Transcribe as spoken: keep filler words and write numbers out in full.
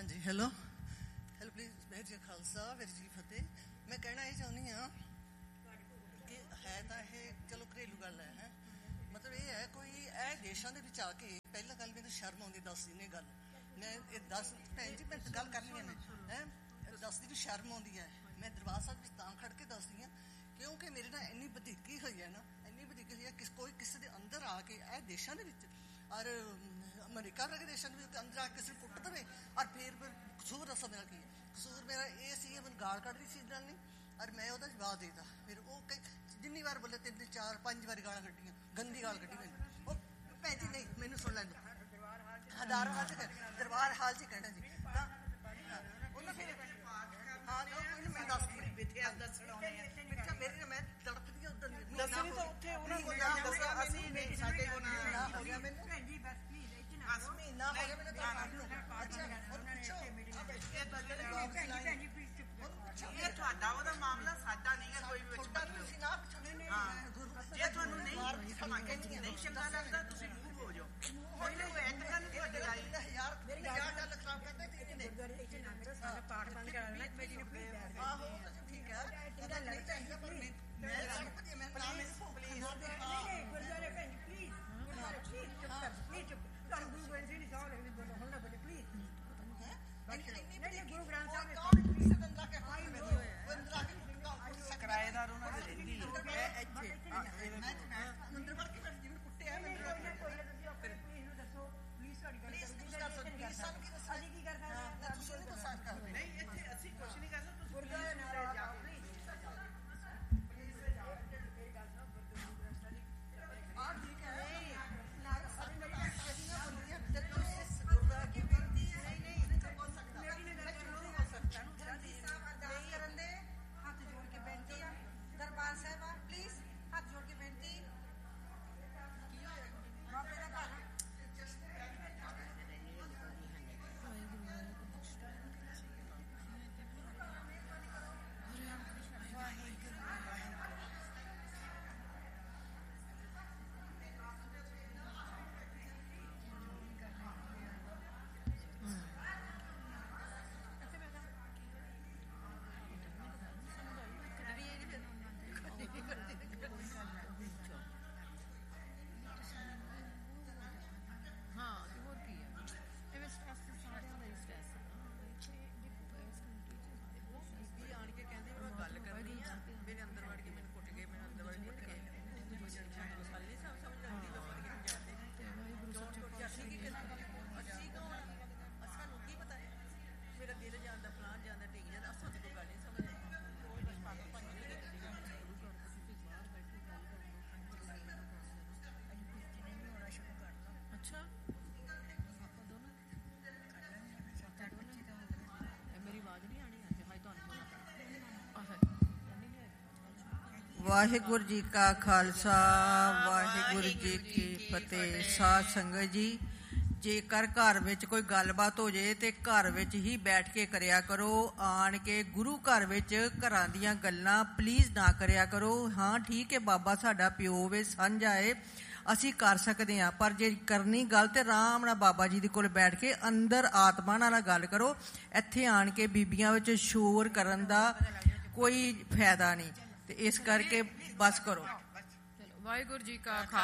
ਹਾਂਜੀ hello hello please Waheguru ji Khalsa Waheguru ji ਫਤਿਹ। ਮੈਂ ਕਹਿਣਾ ਇਹ ਚਾਹੁੰਦੀ ਹਾਂ ਕਿ ਹੈ ਤਾਂ ਇਹ ਚਲੋ ਘਰੇਲੂ ਗੱਲ ਹੈ ਹੈ ਮਤਲਬ ਇਹ ਹੈ ਕੋਈ ਇਹ ਦੇਸ਼ਾਂ ਦੇ ਵਿੱਚ ਆ ਕੇ ਪਹਿਲਾਂ ਗੱਲ ਮੈਨੂੰ ਸ਼ਰਮ ਆਉਂਦੀ ਦੱਸਦੀ ਨੇ ਗੱਲ ਮੈਂ ਇਹ ਦੱਸ ਭੈਣ ਜੀ ਮੈਂ ਗੱਲ ਕਰਨੀ ਹੈ ਮੈਂ ਹੈ ਦੱਸਦੀ ਵੀ ਸ਼ਰਮ ਆਉਂਦੀ ਹੈ। ਮੈਂ ਦਰਬਾਰ ਸਾਹਿਬ ਵਿੱਚ ਤਾਂ ਖੜ ਕੇ ਦੱਸਦੀ ਹਾਂ ਕਿਉਂਕਿ ਮੇਰੇ ਨਾਲ ਇੰਨੀ ਵਧੀਕੀ ਹੋਈ ਹੈ ਨਾ ਇੰਨੀ ਵਧੀਕੀ ਹੋਈ ਹੈ ਕਿਸ ਕੋਈ ਕਿਸੇ ਦੇ ਅੰਦਰ ਆ ਕੇ ਇਹ ਦੇਸ਼ਾਂ ਦੇ ਵਿੱਚ ਔਰ ਅਮਰੀਕਾ ਵਰਗੇ ਦੇਸ਼ਾਂ ਦੇ ਵਿੱਚ ਅੰਦਰ ਆ ਕੇ ਕਿਸੇ ਨੂੰ ਕੁੱਟ ਦੇਵੇ ਔਰ ਫਿਰ ਫਿਰ ਕਸੂਰ ਦੱਸੋ ਮੇਰਾ ਕੀ ਹੈ। ਕਸੂਰ ਮੇਰਾ ਇਹ ਸੀ ਮੈਨੂੰ ਗਾਲ ਕੱਢ ਰਹੀ ਸੀ ਨਾਲ ਨਹੀਂ ਔਰ ਮੈਂ ਉਹਦਾ ਜਵਾਬ ਦੇ ਦਿੱਤਾ। ਫਿਰ ਉਹ ਕਈ ਜਿੰਨੀ ਵਾਰ ਬੋਲੇ ਤਿੰਨ ਚਾਰ ਪੰਜ ਵਾਰੀ ਗਾਲਾਂ ਕੱਢੀਆਂ ਗੰਦੀ ਗਾਲ ਕੱਢੀ ਮੈਨੂੰ। ਉਹ ਭੈਣ ਜੀ ਨਹੀਂ ਮੈਨੂੰ ਸੁਣ ਲੈਣ ਦਿਓ ਦਰਬਾਰ ਹਾਲ 'ਚ ਦਰਬਾਰ ਹਾਲ 'ਚ ਕਹਿਣਾ ਜੀ ਤਾਂ ਉਹਨਾਂ ਫਿਰ ਹਾਂ ਉਹਨੂੰ ਮੈਂ ਦੱਸ ਬੈਠੇ ਦੱਸਣ ਆਉਣੇ ਆ ਬੈਠਾ ਮੇਰੇ ਮੈਂ ਤੜਪਦੀ ਉੱਧਰ ਦੱਸਣੀ ਤਾਂ ਉੱਥੇ ਉਹਨਾਂ ਕੋਲ ਦੱਸਿਆ ਅਸੀਂ ਨਹੀਂ ਸਾਡੇ ਕੋਲ ਨਾ ਹੋ ਗਿਆ ਮੈਨੂੰ ਭੈਣ ਜੀ ਬਸ ਪਲੀਜ਼ ਬਸ ਮਹੀਨਾ ਹੋ ਗਿਆ ਮੈਨੂੰ ਦਰਬਾਰ ਨੂੰ ਅੱਛਾ ਉਹਨਾਂ ਨੇ ਇੱਥੇ ਮੀਟਿੰਗ ਇਹ ਤਾਂ ਭੈਣ ਜੀ ਪਲੀਜ਼ ਇਹ ਤੁਹਾਡਾ ਉਹਦਾ ਮਾਮਲਾ ਸਾਡਾ ਨਹੀਂ ਹੈ ਕੋਈ ਵਿੱਚ ਤੁਸੀਂ ਨਾ ਜੇ ਤੁਹਾਨੂੰ ਨਹੀਂ ਸਮਾਕੇ ਨਹੀਂ ਚੰਗਾ ਲੱਗਦਾ ਤੁਸੀਂ ਮੂਵ ਹੋ ਜਾਓ। ਮੈਨੂੰ ਐਤਕਾ ਨੂੰ ਤੁਹਾਡੇ ਲਾਈ ਯਾਰ ਮੇਰੀ ਯਾਰ ਗੱਲ ਖਰਾਬ ਕਰਦੇ ਠੀਕ ਨੇ ਸਾਡਾ ਪਾਠ ਬੰਦ ਕਰਾ ਲੈਣਾ ਮੇਰੀ ਆਹੋ ਠੀਕ ਹੈ ਇਹਦਾ ਨਹੀਂ ਚਾਹੀਦਾ ਪਰ ਮੈਂ ਮੈਂ ਸਮਝਦੀ ਮੈਂ ਨਾ ਮੈਨੂੰ ਪਲੀਜ਼ ਨਹੀਂ ਨਹੀਂ ਗੁਰਦੁਆਰੇ ਭੈਣ ਪਲੀਜ਼ ਗੁਰਦੁਆਰੇ ਪਲੀਜ਼ ਚੁੱਪ ਕਰ ਨਹੀਂ ਚੁੱਪ ਕਰ ਗੁਰੂ ਗ੍ਰੰਥ ਸਾਹਿਬ ਨਹੀਂ ਸੌਣ ਨਹੀਂ ਬੋਲੋ ਹੁਣ ਨਾ ਬੋਲੇ ਪਲੀਜ਼ ਨਹੀਂ ਨਹੀਂ ਗੁਰੂ ਗ੍ਰੰਥ ਸਾਹਿਬ ਕੌਣ ਕਿਸੇ ਬੰਦਾ ਕੇ ਹਾਈ ਬੰਦਾ ਕੇ ਕਿਰਾਏਦਾਰ ਉਹਨਾਂ ਦੇ ਰਹਿੰਦੀ ਹੈ ਇੱਥੇ ਮੈਂ ਅੰਦਰ ਵੜ ਕੇ ਜਿਵੇਂ ਕੁੱਟਿਆ ਮੈਂ ਕੋਈ ਨਾ ਤੁਸੀਂ ਆਪਣੇ ਪਲੀਜ਼ ਨੂੰ ਦੱਸੋ ਪਲੀਜ਼ ਤੁਹਾਡੀ ਗੱਲ ਕਰਦੀ ਸਾਨੂੰ ਕੀ ਦੱਸਾਂ ਅਸੀਂ ਕੀ ਕਰ ਸਕਦੇ ਹਾਂ ਤੁਸੀਂ ਨਹੀਂ ਦੱਸਾਂ ਕਰਦੇ ਨਹੀਂ ਇੱਥੇ ਅਸੀਂ ਕੁਝ ਨਹੀਂ ਕਰ ਸਕਦੇ ਤੁਸੀਂ ਗੁਰਦੁਆਰੇ ਨਾਲ ਜਾਓ ਪਲੀਜ਼ ਪਲੀਜ਼ ਜਾਓ ਮੇਰੀ ਗੱਲ ਸੁਣੋ ਗੁਰਦੁਆਰਾ ਸਾਹਿਬ ਆਹ ਠੀਕ ਹੈ ਨਹੀਂ ਨਾਲ ਸਾਡੀ ਮੇਰੀ ਕਦੀ ਨਾ ਬੋਲਦੀ ਹੈ ਤੇ ਤੁਸੀਂ ਗੁਰਦੁਆਰਾ ਕੀ ਕਰਦੀ ਹੈ ਨਹੀਂ ਨਹੀਂ ਨਹੀਂ ਬੋਲ ਸਕਦਾ ਮੇਰੀ ਨੇ ਗੱਲ ਨਹੀਂ ਹੋ ਸਕਦਾ ਜਲਦੀ ਸਾਹਿਬ ਅਰਦਾਸ ਕਰਨ ਦੇ ਹੱਥ ਜੋੜ ਕੇ ਬੇਨਤੀ ਆ ਦਰਬਾਰ ਸਾਹਿਬ ਆ ਪਲੀਜ਼ ਹੱਥ ਜੋੜ ਕੇ ਬੇਨਤੀ ਕੀ ਹੋਇਆ ਬਾਬੇ ਦਾ ਘਰ ਵਾਹਿਗੁਰੂ ਜੀ ਕਾ ਖਾਲਸਾ ਵਾਹਿਗੁਰੂ ਜੀ ਕੀ ਫਤਿਹ। ਸਾਧ ਸੰਗਤ ਜੀ ਜੇਕਰ ਘਰ ਵਿੱਚ ਕੋਈ ਗੱਲਬਾਤ ਹੋ ਜੇ ਤੇ ਘਰ ਵਿੱਚ ਹੀ ਬੈਠ ਕੇ ਕਰਿਆ ਕਰੋ। ਆਣ ਕੇ ਗੁਰੂ ਘਰ ਵਿੱਚ ਘਰਾਂ ਦੀਆਂ ਗੱਲਾਂ ਪਲੀਜ਼ ਨਾ ਕਰਿਆ ਕਰੋ। ਹਾਂ ਠੀਕ ਹੈ ਬਾਬਾ ਸਾਡਾ ਪਿਓ ਵੇ ਸਾਂਝਾ ਏ ਅਸੀਂ ਕਰ ਸਕਦੇ ਹਾਂ ਪਰ ਜੇ ਕਰਨੀ ਗੱਲ ਤੇ ਆਰਾਮ ਨਾਲ ਬਾਬਾ ਜੀ ਦੇ ਕੋਲ ਬੈਠ ਕੇ ਅੰਦਰ ਆਤਮਾ ਨਾਲ ਗੱਲ ਕਰੋ। ਇੱਥੇ ਆਣ ਕੇ ਬੀਬੀਆਂ ਵਿੱਚ ਸ਼ੋਰ ਕਰਨ ਦਾ ਕੋਈ ਫਾਇਦਾ ਨਹੀਂ ਤੇ ਇਸ ਕਰਕੇ ਬਸ ਕਰੋ। ਵਾਹਿਗੁਰੂ ਜੀ ਕਾ